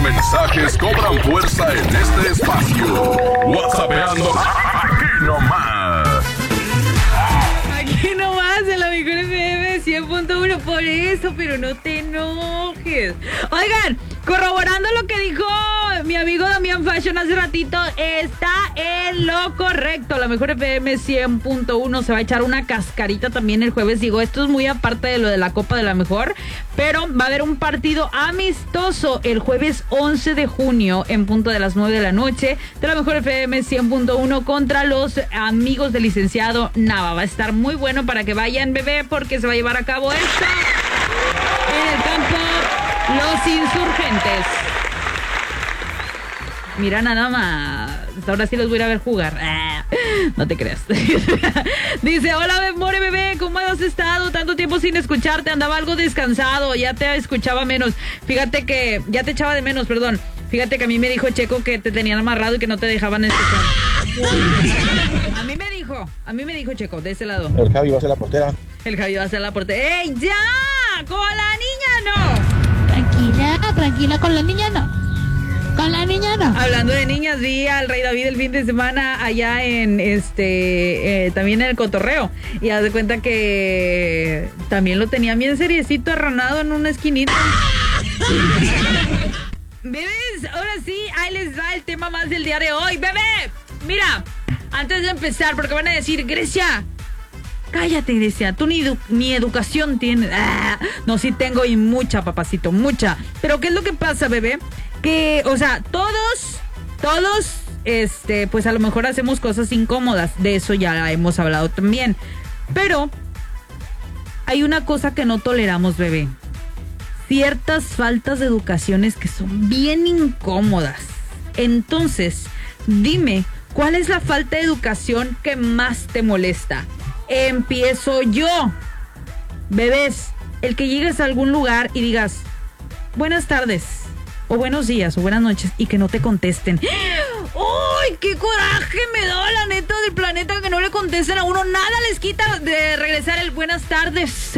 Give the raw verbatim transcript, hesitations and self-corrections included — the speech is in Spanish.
mensajes cobran fuerza en este espacio. WhatsAppeando aquí nomás. Aquí nomás en la mejor F M cien punto uno, por eso, pero no te enojes. Oigan, corroborando lo que dijo mi amigo Damián Fashion hace ratito, está en lo correcto. La mejor F M cien punto uno se va a echar una cascarita también el jueves. Digo, esto es muy aparte de lo de la Copa de la Mejor, pero va a haber un partido amistoso el jueves once de junio en punto de las nueve de la noche de la mejor F M cien punto uno contra los amigos del licenciado Nava. Va a estar muy bueno para que vayan, bebé, porque se va a llevar a cabo esto en el campo Los Insurgentes. Mira nada más. Ahora sí los voy a ir a ver jugar. Ah, no te creas. Dice, hola, more bebé, ¿cómo has estado? Tanto tiempo sin escucharte, andaba algo descansado, ya te escuchaba menos. Fíjate que, ya te echaba de menos, perdón. Fíjate que a mí me dijo Checo que te tenían amarrado y que no te dejaban escuchar. A mí me dijo, a mí me dijo Checo, de ese lado. El Javi va a ser la portera. El Javi va a ser la portera. ¡Ey, ya! ¡Con la niña no! Tranquila, tranquila, con la niña no. Con la niña no. Hablando de niñas, vi al Rey David el fin de semana allá en este, eh, también en el cotorreo. Y haz de cuenta que también lo tenía bien seriecito, arranado en una esquinita. Bebés, ahora sí, ahí les va el tema más del día de hoy. Bebé, mira, antes de empezar, porque van a decir, Grecia, cállate, Grecia, tú ni, edu- ni educación tienes. Ah, no, sí tengo y mucha, papacito, mucha. Pero ¿qué es lo que pasa, bebé? Que, o sea, todos, todos, este, pues a lo mejor hacemos cosas incómodas. De eso ya hemos hablado también. Pero hay una cosa que no toleramos, bebé. Ciertas faltas de educaciones que son bien incómodas. Entonces, dime, ¿cuál es la falta de educación que más te molesta? Empiezo yo. Bebés, el que llegues a algún lugar y digas, buenas tardes, o buenos días, o buenas noches, y que no te contesten. ¡Uy, qué coraje me da, la neta, del planeta, que no le contesten a uno! Nada les quita de regresar el buenas tardes,